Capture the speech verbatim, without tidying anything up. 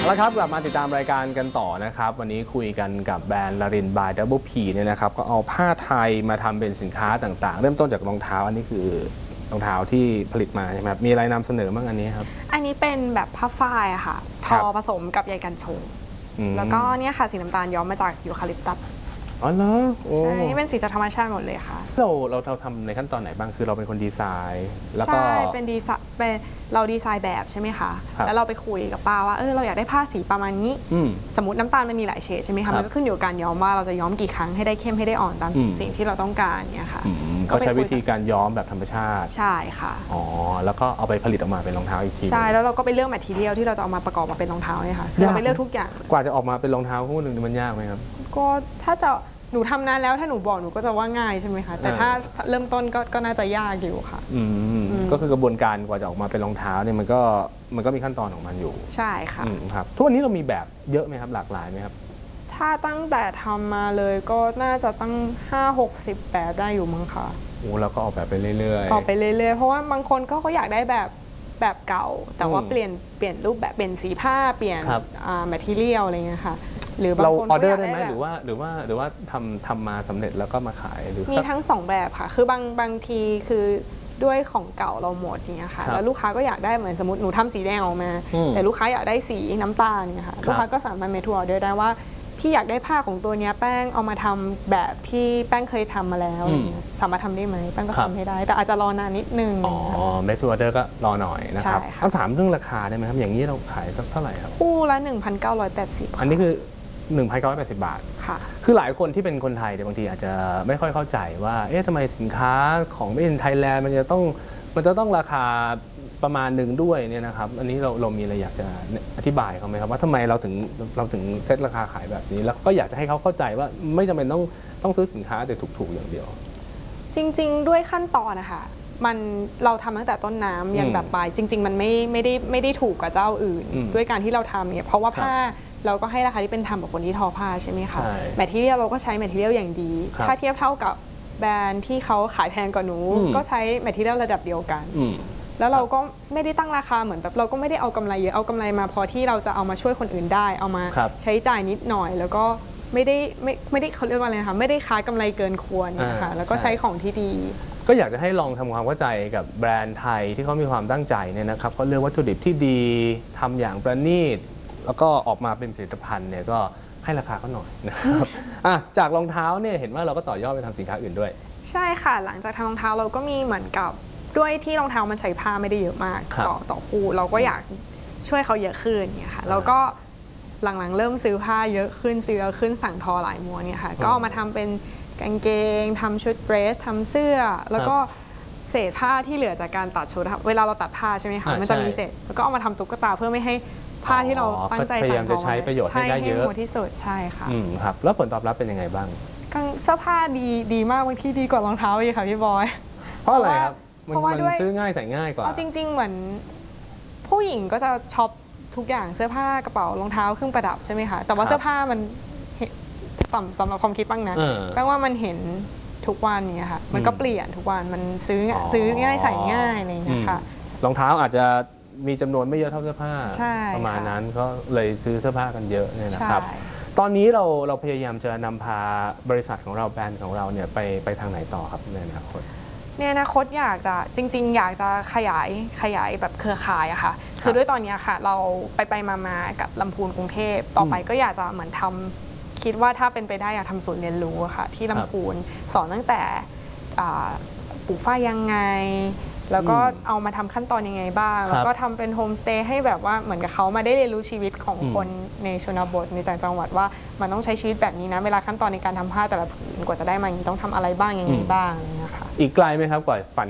แล้วครับกลับมาติดตามรายการกันต่อนะครับวันนี้คุยกันกับแบรนด์ลารินบายดับเบิลพีเนี่ยนะครับก็เอาผ้าไทยมาทำเป็นสินค้าต่างๆเริ่มต้นจากรองเท้าอันนี้คือรองเท้าที่ผลิตมาใช่ไหมครับมีอะไรนำเสนอบ้างอันนี้ครับอันนี้เป็นแบบผ้าฝ้ายอะค่ะทอผสมกับใยกันชงแล้วก็เนี่ยค่ะสีน้ำตาลย้อมมาจากยูคาลิปตัสอ๋อเหรอใช่นี่เป็นสีจากธรรมชาติหมดเลยค่ะเราเราเราทำในขั้นตอนไหนบ้างคือเราเป็นคนดีไซน์แล้วก็ใช่เป็นดีไซน์เป็นเราดีไซน์แบบใช่ไหมคะแล้วเราไปคุยกับป้าว่าเออเราอยากได้ผ้าสีประมาณนี้สมมติน้ำตาลมันมีหลายเฉดใช่ไหมคะมันก็ขึ้นอยู่กับการย้อมว่าเราจะย้อมกี่ครั้งให้ได้เข้มให้ได้อ่อนตามสิ่งที่เราต้องการเนี่ยค่ะก็ใช้วิธีการย้อมแบบธรรมชาติใช่ค่ะอ๋อแล้วก็เอาไปผลิตออกมาเป็นรองเท้าอีกทีใช่แล้วเราก็ไปเลือกแมททีเรียลที่เราจะเอามาประกอบมาเป็นรองเท้าเนี่ยค่ะเราไปเลือกทุกอย่างกว่าจะออกมาเป็นรองเท้าคู่หนึ่งมันยากไหมครับก็ถ้าจะหนูทำนานแล้วถ้าหนูบอกหนูก็จะว่าง่ายใช่ไหมคะแต่ถ้าเริ่มต้นก็ก็น่าจะยากอยู่ค่ะอืมก็คือกระบวนการกว่าจะออกมาเป็นรองเท้าเนี่ยมันก็มันก็มีขั้นตอนของมันอยู่ใช่ค่ะครับทุกวันนี้เรามีแบบเยอะไหมครับหลากหลายไหมครับถ้าตั้งแต่ทำมาเลยก็น่าจะตั้งห้าหกสิบแบบได้อยู่มั้งค่ะโอ้เราก็ออกแบบไปเรื่อยๆออกไปเรื่อยๆเพราะว่าบางคนก็เขาอยากได้แบบแบบเก่าแต่ว่าเปลี่ยนเปลี่ยนรูปแบบเปลี่ยนสีผ้าเปลี่ยนแมททีเรียลอะไรเงี้ยค่ะหรือบางคนเราออเดอร์ได้ไหมหรือว่าหรือว่าหรือว่าทำทำมาสำเร็จแล้วก็มาขายหรือมีทั้งสองแบบค่ะคือบางบางทีคือด้วยของเก่าเราหมดเนี่ยค่ะแล้วลูกค้าก็อยากได้เหมือนสมมติหนูทำสีแดงออกมาแต่ลูกค้าอยากได้สีน้ำตาลเนี่ยค่ะลูกค้าก็สามารถเมทัวร์ออเดอร์ได้ว่าพี่อยากได้ผ้าของตัวนี้แป้งเอามาทำแบบที่แป้งเคยทำมาแล้วสามารถทำได้ไหมแป้งก็ทำให้ได้แต่อาจจะรอนานนิดนึงอ๋อเมทัวร์ออเดอร์ก็รอหน่อยนะครับต้องถามเรื่องราคาได้ไหมครับอย่างนี้เราขายสักเท่าไหร่ครับคู่ละ หนึ่งพันเก้าร้อยแปดสิบอันนี้คือหนึ่งพันเก้าร้อยแปดสิบบาทค่ะคือหลายคนที่เป็นคนไทยเนี่ยบางทีอาจจะไม่ค่อยเข้าใจว่าเอ๊ะทำไมสินค้าของ Made in Thailand มันจะต้องมันจะต้องราคาประมาณหนึ่งด้วยเนี่ยนะครับอันนี้เราเรามีอะไรอยากจะอธิบายเขาไหมครับว่าทำไมเราถึงเราถึงเซตราคาขายแบบนี้แล้วก็อยากจะให้เขาเข้าใจว่าไม่จำเป็นต้องต้องซื้อสินค้าแต่ถูกๆอย่างเดียวจริงๆด้วยขั้นตอนนะคะมันเราทำตั้งแต่ต้นน้ำยันแบบปลายจริงๆมันไม่ไม่ได้ไม่ได้ถูกกับเจ้าอื่นด้วยการที่เราทำเนี่ยเพราะว่าผ้าเราก็ให้ราคาที่เป็นธรรมกับคนที่ทอผ้าใช่ไหมคะแมททีเรียลเราก็ใช้แมททีเรียลอย่างดีถ้าเทียบเท่ากับแบรนด์ที่เขาขายแพงกว่าหนูก็ใช้แมททีเรียลระดับเดียวกันแล้วเราก็ไม่ได้ตั้งราคาเหมือนแบบเราก็ไม่ได้เอากำไรเยอะเอากำไรมาพอที่เราจะเอามาช่วยคนอื่นได้เอามาใช้จ่ายนิดหน่อยแล้วก็ไม่ได้ไม่ไม่ได้เขาเรียกว่าอะไรนะคะไม่ได้ค้ากำไรเกินควรนะคะแล้วก็ใช้ของที่ดีก็อยากจะให้ลองทำความเข้าใจกับแบรนด์ไทยที่เขามีความตั้งใจเนี่ยนะครับเขาเลือกวัตถุดิบที่ดีทำอย่างประณีตแล้วก็ออกมาเป็นผลิตภัณฑ์เนี่ยก็ให้ราคาเขาหน่อยนะครับจากรองเท้าเนี่ยเห็นว่าเราก็ต่อยอดไปทำสินค้าอื่นด้วยใช่ค่ะหลังจากทำรองเท้าเราก็มีเหมือนกับด้วยที่รองเท้ามันใช้ผ้าไม่ได้เยอะมากต่อต่อคู่เราก็อยากช่วยเขาเยอะขึ้นเนี่ยค่ะแล้วก็หลังๆเริ่มซื้อผ้าเยอะขึ้นซื้อเยอะขึ้นสั่งทอหลายม้วนเนี่ยค่ะก็เอามาทำเป็นกางเกงทำชุดเดรสทำเสื้อแล้วก็เศษผ้าที่เหลือจากการตัดชุดเวลาเราตัดผ้าใช่ไหมคะมันจะมีเศษแล้วก็เอามาทำตุ๊กตาเพื่อไม่ให้ผ้าที่เราตั้งใจใส่จะใช้ประโยชน์ให้ได้เยอะที่สุดใช่ค่ะครับแล้วผลตอบรับเป็นยังไงบ้างเสื้อผ้าดีดีมากบางที่ดีกว่ารองเท้าอีกค่ะพี่บอยเพราะอะไรครับเพราะว่าด้วยซื้อง่ายใส่ง่ายกว่าจริงๆเหมือนผู้หญิงก็จะช็อปทุกอย่างเสื้อผ้ากระเป๋ารองเท้าเครื่องประดับใช่ไหมคะแต่ว่าเสื้อผ้ามันสำหรับความคิดบ้างนะแปลว่ามันเห็นทุกวันเนี่ยค่ะมันก็เปลี่ยนทุกวันมันซื้อซื้อง่ายใส่ง่ายอะไรอย่างเงี้ยค่ะรองเท้าอาจจะมีจำนวนไม่เยอะเท่าเสื้อผ้าประมาณนั้นก็เลยซื้อเสื้อผ้ากันเยอะเนี่ยนะครับตอนนี้เราเราพยายามจะนำพาบริษัทของเราแบรนด์ของเราเนี่ยไปไปทางไหนต่อครับในอนาคตในอนาคตอยากจะจริงๆอยากจะขยายขยายแบบเครือข่ายอะค่ะคือด้วยตอนนี้ค่ะเราไปไปมาๆกับลำพูนกรุงเทพต่อไปก็อยากจะเหมือนทำคิดว่าถ้าเป็นไปได้อยากทำศูนย์เรียนรู้อะค่ะที่ลำพูนสอนตั้งแต่ปลูกฝ้ายยังไงแล้วก็เอามาทำขั้นตอนยังไงบ้างแล้วก็ทำเป็นโฮมสเตย์ให้แบบว่าเหมือนกับเขามาได้เรียนรู้ชีวิตของคนในชนบทในต่างจังหวัดว่ามันต้องใช้ชีวิตแบบนี้นะเวลาขั้นตอนในการทำผ้าแต่ละผืนกว่าจะได้มาอย่างนี้ต้องทำอะไรบ้างยังไงบ้างนะคะอีกไกลไหมครับกว่าฝัน